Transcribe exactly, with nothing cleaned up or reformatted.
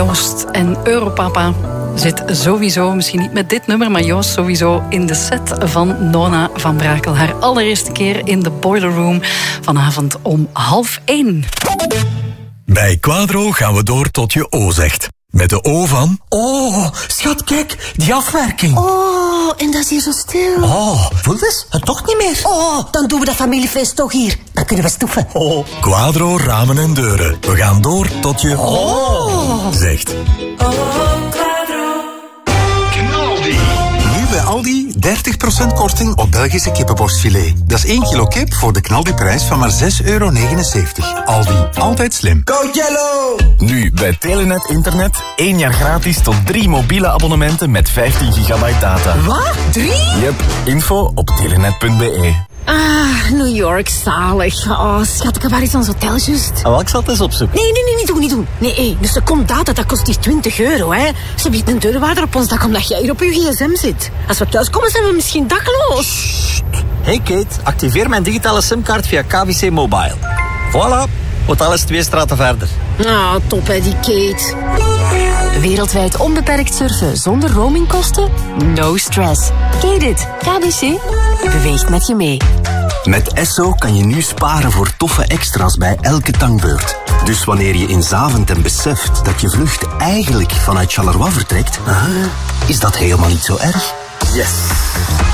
Joost en Europapa zit sowieso, misschien niet met dit nummer, maar Joost sowieso in de set van Nona van Brakel. Haar allereerste keer in de Boiler Room vanavond om half één. Bij Quadro gaan we door tot je O zegt. Met de O van... Oh, schat, kijk, die afwerking. Oh, en dat is hier zo stil. Oh, voel eens, het toch niet meer. Oh, dan doen we dat familiefeest toch hier. Dan kunnen we stoeven. Oh. Quadro ramen en deuren. We gaan door tot je... Oh. Zegt. Oh, Quadro. Knaldi. Nu bij Aldi dertig procent korting op Belgische kippenborstfilet. Dat is één kilo kip voor de knaldiprijs van maar zes euro negenenzeventig. Aldi, altijd slim. Go Jello! Nu bij Telenet Internet één jaar gratis tot drie mobiele abonnementen met vijftien gigabyte data. Wat? Drie? Yep, info op telenet punt be. Ah, New York, zalig. Oh, schat, waar is ons hotel juist? Oh, ik zal het eens opzoeken. Nee, nee, nee, niet doen, niet doen. Nee, hé, de seconde data, dat kost hier twintig euro, hè. Ze biedt een deurwaarder op ons dak omdat jij hier op je gsm zit. Als we thuiskomen, zijn we misschien dakloos. Hey Kate, activeer mijn digitale simkaart via K B C Mobile. Voilà, hotel is twee straten verder. Ah, top, hè, die Kate. Wereldwijd onbeperkt surfen zonder roamingkosten? No stress. Kate it. K B C. Beweegt met je mee. Met Esso kan je nu sparen voor toffe extra's bij elke tankbeurt. Dus wanneer je in Zaventem beseft dat je vlucht eigenlijk vanuit Charleroi vertrekt, ah, is dat helemaal niet zo erg. Yes.